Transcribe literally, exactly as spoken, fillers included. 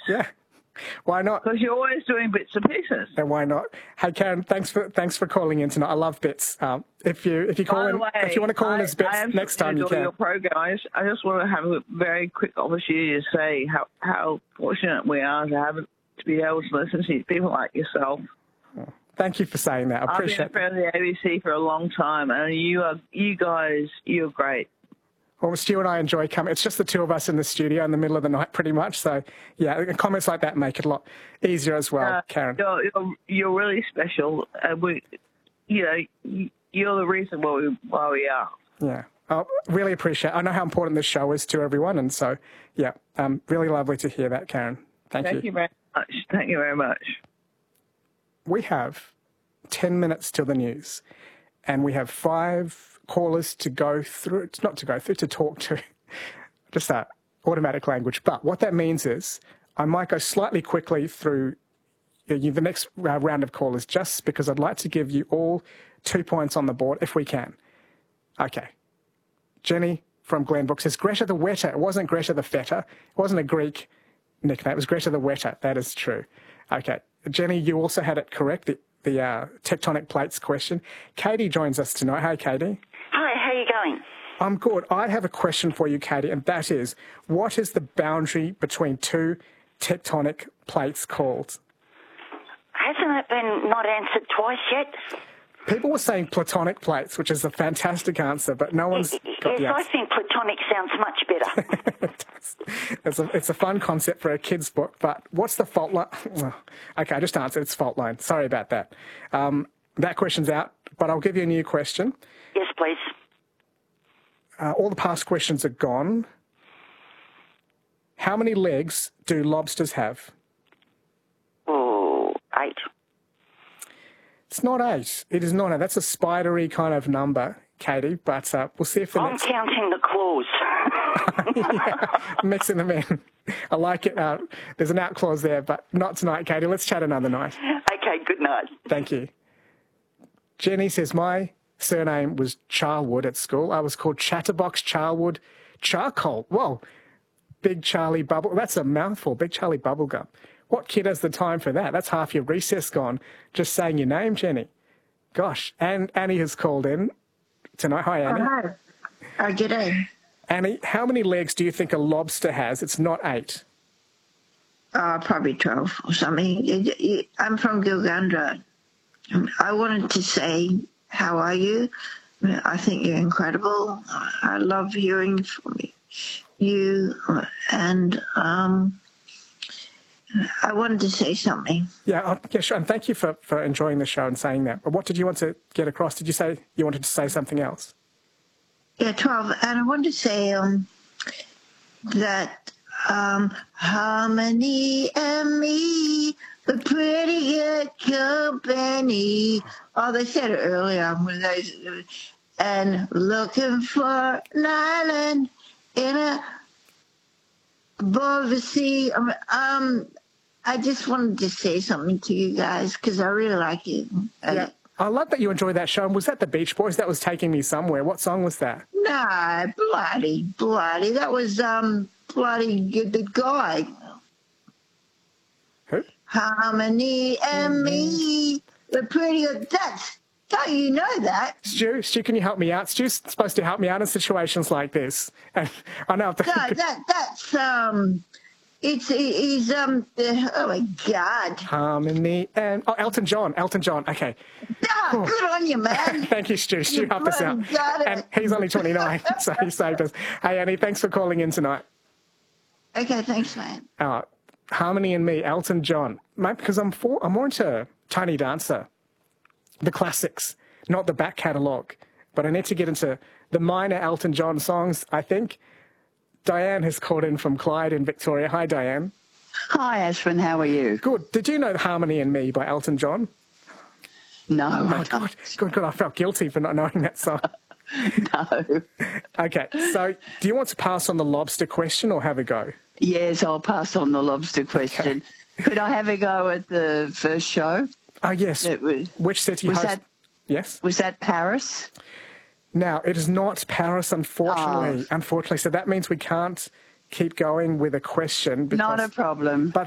Yeah. Why not? Because you're always doing bits and pieces. And why not? Hey, Karen, thanks for thanks for calling in tonight. I love bits. Um, if you if you call By in, the way, if you want to call I, in as bits I next time, you enjoy can. your program. I just, I just want to have a very quick opportunity to say how, how fortunate we are to have to be able to listen to people like yourself. Oh, thank you for saying that. I appreciate it. I've been a friend of the A B C for a long time, and you are you guys, you're great. Well, Stu and I enjoy coming. It's just the two of us in the studio in the middle of the night, pretty much. So, yeah, comments like that make it a lot easier as well, uh, Karen. You're, you're, you're really special. Uh, we, you know, you're the reason why we, why we are. Yeah, I really appreciate it. I know how important this show is to everyone, and so, yeah, um, really lovely to hear that, Karen. Thank, Thank you. you very much. Thank you very much. We have ten minutes till the news, and we have five callers to go through, not to go through, to talk to, just that automatic language. But what that means is I might go slightly quickly through the next round of callers just because I'd like to give you all two points on the board if we can. Okay. Jenny from Glenbrook says, Greta the Wetter. It wasn't Greta the Fetter. It wasn't a Greek nickname. It was Greta the Wetter. That is true. Okay. Jenny, you also had it correct, the, the uh, tectonic plates question. Katie joins us tonight. Hi, Katie. Hi, how are you going? I'm good. I have a question for you, Katie, and that is, what is the boundary between two tectonic plates called? Hasn't it been not answered twice yet? People were saying platonic plates, which is a fantastic answer, but no one's got yes, the answer. I think platonic sounds much better. It does. It's a, it's a fun concept for a kid's book, but what's the fault line? Okay, I just answered. It's fault line. Sorry about that. Um, that question's out, but I'll give you a new question. Yes, please. Uh, all the past questions are gone. How many legs do lobsters have? Oh, eight. It's not eight. It is not eight. That's a spidery kind of number, Katie, but uh, we'll see if the I'm next... counting the claws. Yeah, mixing them in. I like it. Uh, there's an out clause there, but not tonight, Katie. Let's chat another night. Okay, good night. Thank you. Jenny says, my surname was Charlwood at school. I was called Chatterbox Charlwood Charcoal. Whoa. Big Charlie Bubble. That's a mouthful. Big Charlie Bubblegum. What kid has the time for that? That's half your recess gone, just saying your name, Jenny. Gosh. And Annie has called in tonight. Hi, Annie. Oh, hi. Oh, g'day. Annie, how many legs do you think a lobster has? It's not eight. Uh, probably twelve or something. I'm from Gilgandra. I wanted to say, how are you? I think you're incredible. I love hearing from you. And um, I wanted to say something. Yeah, uh, yeah, sure. And thank you for, for enjoying the show and saying that. But what did you want to get across? Did you say you wanted to say something else? Yeah, twelve. And I wanted to say um, that um, Harmony and me, the pretty good company. Oh, they said it earlier. I'm one of those. And looking for an island in a above the sea. Um, um, I just wanted to say something to you guys because I really like it. Yeah. I love that you enjoy that show. And was that the Beach Boys? That was Taking Me Somewhere. What song was that? Nah, bloody, bloody. That was um, bloody good guy. Who? Harmony and mm-hmm. me, the pretty. That's. Don't you know that? Stu, Stu, can you help me out? Stu's supposed to help me out in situations like this. And I know. No, that that's um. It's he's um oh my God. Harmony and oh Elton John, Elton John. Okay. Oh, oh. Good on you, man. Thank you, Stu. Stu you helped us out. And he's only twenty-nine, so he saved us. Hey Annie, thanks for calling in tonight. Okay, thanks, man. Uh, Harmony and me, Elton John, mate, because I'm for I'm more into Tiny Dancer, the classics, not the back catalogue. But I need to get into the minor Elton John songs, I think. Diane has called in from Clyde in Victoria. Hi, Diane. Hi, Ashwin. How are you? Good. Did you know Harmony and Me by Elton John? No. Oh, my God. Good, good. I felt guilty for not knowing that song. No. Okay. So do you want to pass on the lobster question or have a go? Yes, I'll pass on the lobster question. Okay. Could I have a go at the first show? Oh, yes. Was, Which city was host? That, yes. Was that Paris? Now, it is not Paris, unfortunately. Oh. Unfortunately. So that means we can't keep going with a question. Because, not a problem. But